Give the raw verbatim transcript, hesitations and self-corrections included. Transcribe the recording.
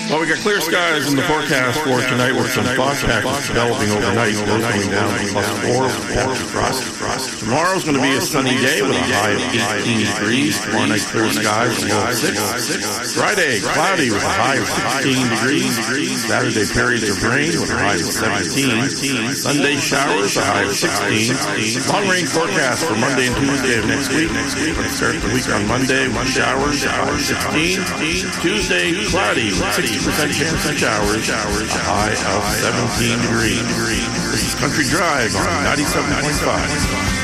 Well, we got clear skies in the forecast for tonight with some fog patches developing overnight, lows going down to plus four with patchy frost. Tomorrow's going to be a sunny day with a high of eighteen degrees. Tomorrow night, clear skies with a low of six. Friday, cloudy with a high of sixteen degrees. Saturday, periods of rain with a high of seventeen. Sunday, showers, a high of sixteen. Long rain forecast for Monday and Tuesday of next week. We're going to start the week on Monday with showers, a high of sixteen. Tuesday, cloudy with sixty percent chance of showers, a high of seventeen degrees. This is Country Drive on ninety-seven point five.